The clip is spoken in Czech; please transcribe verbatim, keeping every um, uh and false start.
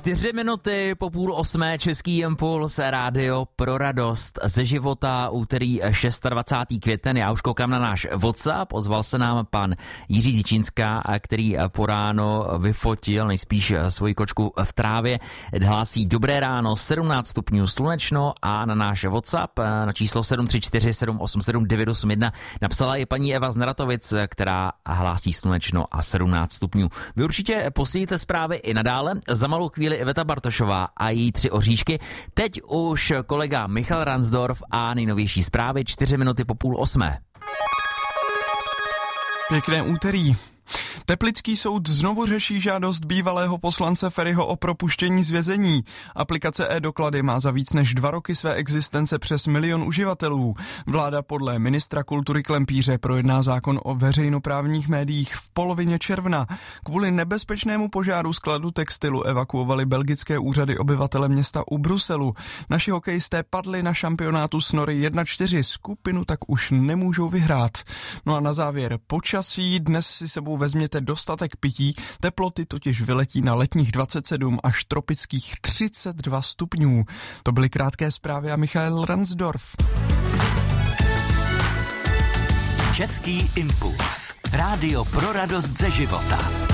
Čtyři minuty po půl osmé Český impuls, rádio pro radost ze života, úterý dvacátého šestého květen. Já už koukám na náš WhatsApp, ozval se nám pan Jiří Zičínská, který po ráno vyfotil nejspíš svoji kočku v trávě. Hlásí dobré ráno, sedmnáct stupňů slunečno, a na náš WhatsApp na číslo sedm tři čtyři sedm osm sedm devět osm jedna napsala i paní Eva z Neratovic, která hlásí slunečno a sedmnáct stupňů. Vy určitě posílíte zprávy i nadále. Za malou chvíli Iveta Bartošová a její tři oříšky. Teď už kolega Michal Ransdorf a nejnovější zprávy čtyři minuty po půl osmé. Pěkné úterý. Teplický soud znovu řeší žádost bývalého poslance Feriho o propuštění z vězení. Aplikace e-doklady má za víc než dva roky své existence přes milion uživatelů. Vláda podle ministra kultury Klempíře projedná zákon o veřejnoprávních médiích v polovině června. Kvůli nebezpečnému požáru skladu textilu evakuovali belgické úřady obyvatele města u Bruselu. Naši hokejisté padli na šampionátu s Nory jedna čtyři, skupinu tak už nemůžou vyhrát. No a na závěr počasí. Dnes si sebou vezměte dostatek pití, teploty totiž vyletí na letních dvacet sedm až tropických třicet dva stupňů. To byly krátké zprávy a Michal Ransdorf. Český impuls. Rádio pro radost ze života.